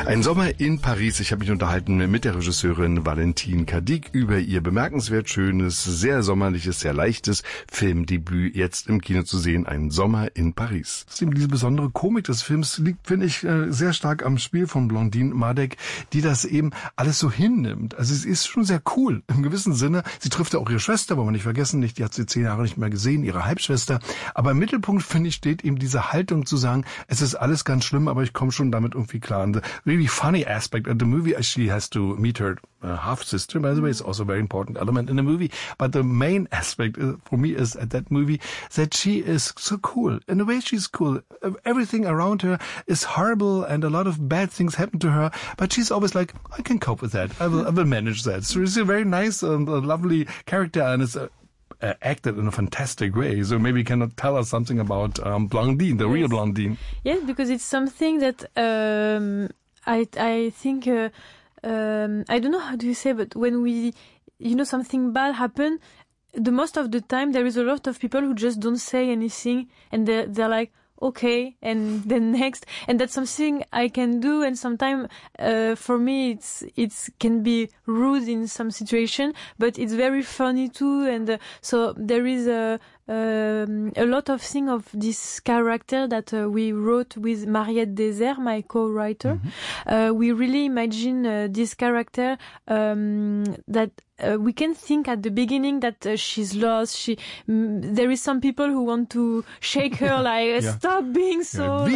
Ein Sommer in Paris. Ich habe mich unterhalten mit der Regisseurin Valentine Cadic über ihr bemerkenswert schönes, sehr sommerliches, sehr leichtes Filmdebüt jetzt im Kino zu sehen. Ein Sommer in Paris. Diese besondere Komik des Films liegt, finde ich, sehr stark am Spiel von Blondine Madec, die das eben alles so hinnimmt. Also es ist schon sehr cool im gewissen Sinne. Sie trifft ja auch ihre Schwester, wollen wir nicht vergessen, die hat sie 10 Jahre nicht mehr gesehen, ihre Halbschwester. Aber im Mittelpunkt, finde ich, steht eben diese Haltung zu sagen, es ist alles ganz schlimm, aber ich komme schon damit irgendwie klar. And the really funny aspect of the movie, she has to meet her half-sister, by the way, it's also a very important element in the movie. But the main aspect for me is at that movie that she is so cool. In the way she's cool, everything around her is horrible and a lot of bad things happen to her, but she's always like, I can cope with that. I will manage that. So it's a very nice and lovely character, and it's acted in a fantastic way. So maybe you can tell us something about Blondine, the real Blondine. Yes, because it's something that I think I don't know how do you say, but when something bad happen, the most of the time there is a lot of people who just don't say anything, and they're like, okay, and then next, and that's something I can do, and sometimes for me it can be rude in some situation, but it's very funny too, and so there is a lot of things of this character that we wrote with Mariette Désert, my co-writer. Mm-hmm. We really imagine this character that we can think at the beginning that she's lost. There is some people who want to shake her like, stop being so...